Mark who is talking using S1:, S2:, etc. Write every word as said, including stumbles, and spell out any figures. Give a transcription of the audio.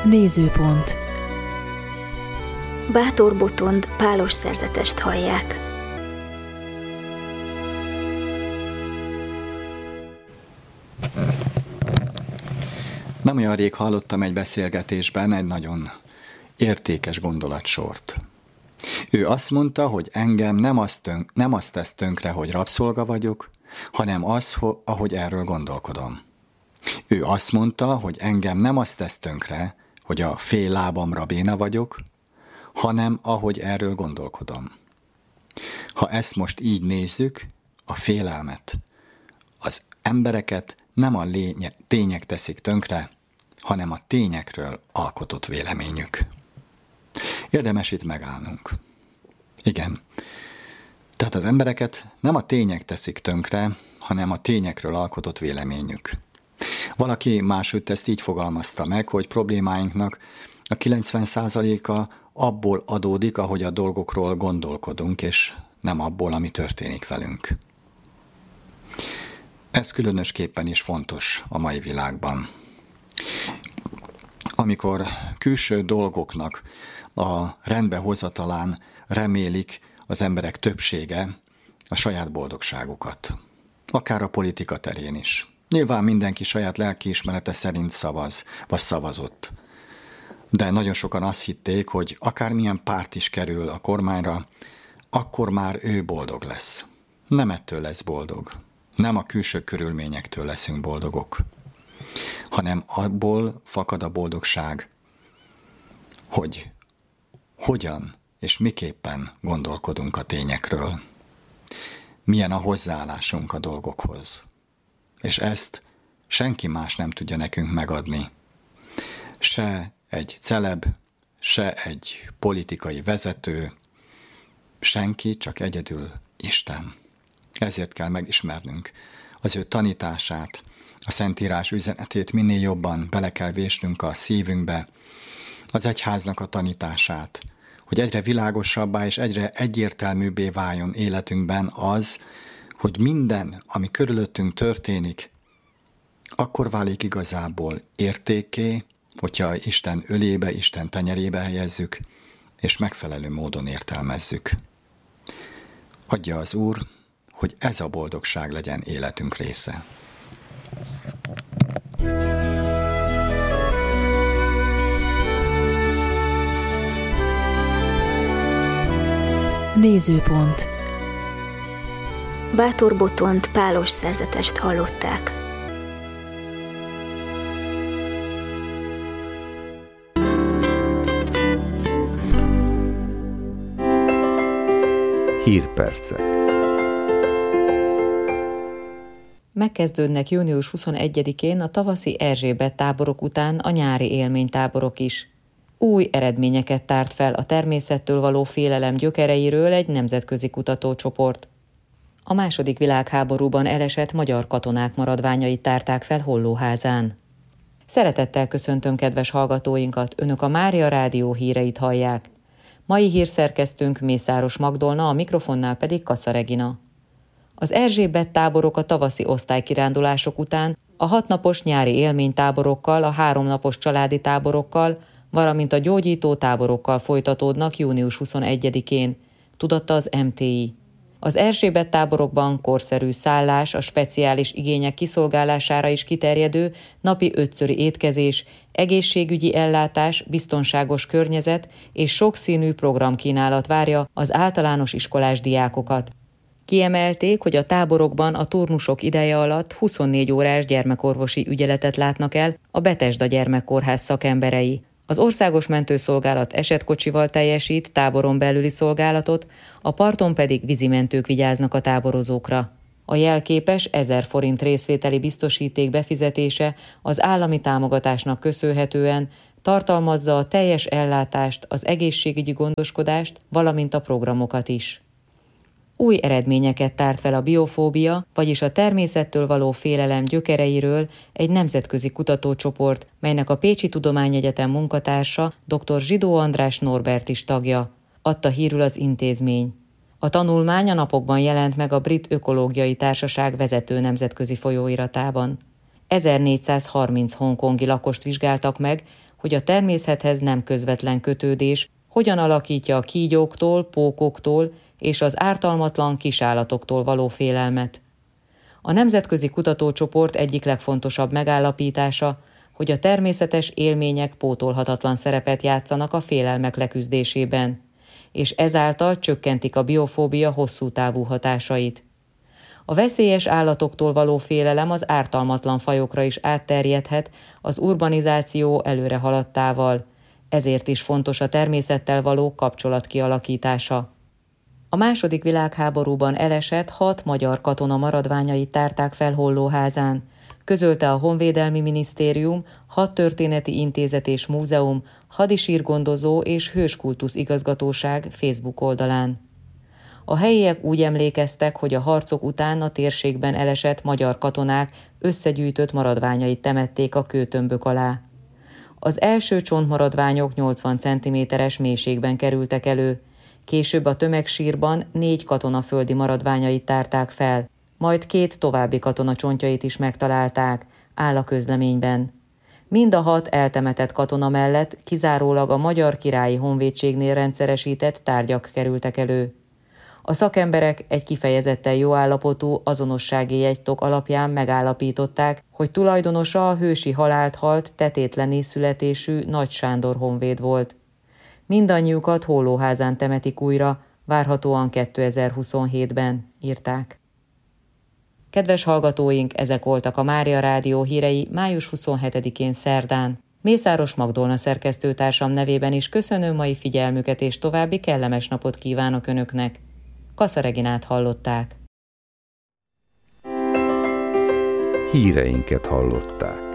S1: Nézőpont.
S2: Bátor Botond pálos szerzetest hallják.
S3: Nem olyan rég hallottam egy beszélgetésben egy nagyon értékes gondolatsort. Ő azt mondta, hogy engem nem azt, tönk, nem azt tesz tönkre, hogy rabszolga vagyok, hanem az, ahogy erről gondolkodom. Ő azt mondta, hogy engem nem azt tesz tönkre, hogy a fél lábamra béna vagyok, hanem ahogy erről gondolkodom. Ha ezt most így nézzük, a félelmet, az embereket nem a lénye, tények teszik tönkre, hanem a tényekről alkotott véleményük. Érdemes itt megállnunk. Igen. Tehát az embereket nem a tények teszik tönkre, hanem a tényekről alkotott véleményük. Valaki máshogy ezt így fogalmazta meg, hogy problémáinknak a kilencven százaléka abból adódik, ahogy a dolgokról gondolkodunk, és nem abból, ami történik velünk. Ez különösképpen is fontos a mai világban. Amikor külső dolgoknak a rendbehozatalán remélik az emberek többsége a saját boldogságukat. Akár a politika terén is. Nyilván mindenki saját lelkiismerete szerint szavaz, vagy szavazott. De nagyon sokan azt hitték, hogy akármilyen párt is kerül a kormányra, akkor már ő boldog lesz. Nem ettől lesz boldog. Nem a külső körülményektől leszünk boldogok, hanem abból fakad a boldogság, hogy hogyan és miképpen gondolkodunk a tényekről. Milyen a hozzáállásunk a dolgokhoz. És ezt senki más nem tudja nekünk megadni. Se egy celeb, se egy politikai vezető, senki, csak egyedül Isten. Ezért kell megismernünk az ő tanítását, a Szentírás üzenetét minél jobban bele kell vésnünk a szívünkbe, az egyháznak a tanítását, hogy egyre világosabbá és egyre egyértelműbbé váljon életünkben az, hogy minden, ami körülöttünk történik, akkor válik igazából értékké, hogyha Isten ölébe, Isten tenyerébe helyezzük, és megfelelő módon értelmezzük. Adja az Úr, hogy ez a boldogság legyen életünk része.
S1: Nézőpont.
S2: Bátor Botond pálos szerzetest hallották.
S4: Hírpercek.
S5: Megkezdődnek június huszonegyedikén a tavaszi Erzsébet táborok után a nyári élménytáborok is. Új eredményeket tárt fel a természettől való félelem gyökereiről egy nemzetközi kutatócsoport. A második világháborúban elesett magyar katonák maradványait tárták fel Hollóházán. Szeretettel köszöntöm kedves hallgatóinkat, Önök a Mária Rádió híreit hallják. Mai hírszerkesztőnk Mészáros Magdolna, a mikrofonnál pedig Kassa Regina. Az Erzsébet táborok a tavaszi osztálykirándulások után a hatnapos nyári élménytáborokkal, a háromnapos családi táborokkal, valamint a gyógyító táborokkal folytatódnak június huszonegyedikén, tudatta az em té i. Az Erzsébet táborokban korszerű szállás, a speciális igények kiszolgálására is kiterjedő napi ötszöri étkezés, egészségügyi ellátás, biztonságos környezet és sokszínű programkínálat várja az általános iskolás diákokat. Kiemelték, hogy a táborokban a turnusok ideje alatt huszonnégy órás gyermekorvosi ügyeletet látnak el a Betesda Gyermekkórház szakemberei. Az Országos Mentőszolgálat esetkocsival teljesít táboron belüli szolgálatot, a parton pedig vízimentők vigyáznak a táborozókra. A jelképes ezer forint részvételi biztosíték befizetése az állami támogatásnak köszönhetően tartalmazza a teljes ellátást, az egészségügyi gondoskodást, valamint a programokat is. Új eredményeket tárt fel a biofóbia, vagyis a természettől való félelem gyökereiről egy nemzetközi kutatócsoport, melynek a Pécsi Tudományegyetem munkatársa dr. Zsidó András Norbert is tagja. Adta hírül az intézmény. A tanulmány a napokban jelent meg a Brit Ökológiai Társaság vezető nemzetközi folyóiratában. ezernégyszázharminc hongkongi lakost vizsgáltak meg, hogy a természethez nem közvetlen kötődés hogyan alakítja a kígyóktól, pókoktól és az ártalmatlan kisállatoktól való félelmet. A nemzetközi kutatócsoport egyik legfontosabb megállapítása, hogy a természetes élmények pótolhatatlan szerepet játszanak a félelmek leküzdésében, és ezáltal csökkentik a biofóbia hosszú távú hatásait. A veszélyes állatoktól való félelem az ártalmatlan fajokra is átterjedhet az urbanizáció előre haladtával, ezért is fontos a természettel való kapcsolat kialakítása. A második világháborúban elesett hat magyar katona maradványait tárták fel Hollóházán, közölte a Honvédelmi Minisztérium, Hadtörténeti Intézet és Múzeum, Hadisírgondozó és Hőskultusz Igazgatóság Facebook oldalán. A helyiek úgy emlékeztek, hogy a harcok után a térségben elesett magyar katonák összegyűjtött maradványait temették a kőtömbök alá. Az első csontmaradványok nyolcvan centiméteres mélységben kerültek elő, később a tömegsírban négy katona földi maradványait tárták fel, majd két további katona csontjait is megtalálták, áll a közleményben. Mind a hat eltemetett katona mellett kizárólag a Magyar Királyi Honvédségnél rendszeresített tárgyak kerültek elő. A szakemberek egy kifejezetten jó állapotú azonossági jegytok alapján megállapították, hogy tulajdonosa a hősi halált halt tetétleni születésű Nagy Sándor honvéd volt. Mindannyiukat Hollóházán temetik újra, várhatóan kétezer-huszonhétben, írták. Kedves hallgatóink, ezek voltak a Mária Rádió hírei május huszonhetedikén szerdán. Mészáros Magdolna szerkesztőtársam nevében is köszönöm mai figyelmüket, és további kellemes napot kívánok Önöknek. Kassa Reginát hallották.
S1: Híreinket hallották.